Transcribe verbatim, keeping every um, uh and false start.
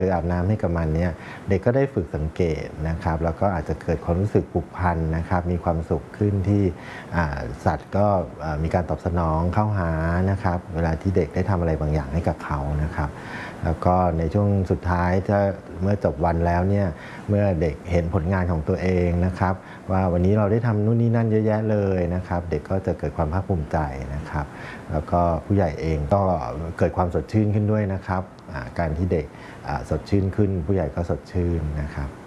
คืออาบน้ำให้กับมันเนี่ยเด็กก็ได้ฝึกสังเกตนะครับแล้วก็อาจจะเกิดความรู้สึกผูกพันนะครับมีความสุขขึ้นที่สัตว์ก็มีการตอบสนองเข้าหานะครับเวลาที่เด็กได้ทำอะไรบางอย่างให้กับเขานะครับแล้วก็ในช่วงสุดท้ายถ้าเมื่อจบวันแล้วเนี่ยเมื่อเด็กเห็นผลงานของตัวเองนะครับว่าวันนี้เราได้ทำนู่นนี่นั่นเยอะแยะเลยนะครับเด็กก็จะเกิดความภาคภูมิใจนะครับแล้วก็ผู้ใหญ่เองก็เกิดความสดชื่นขึ้นด้วยนะครับการที่เด็กสดชื่นขึ้นผู้ใหญ่ก็สดชื่นนะครับ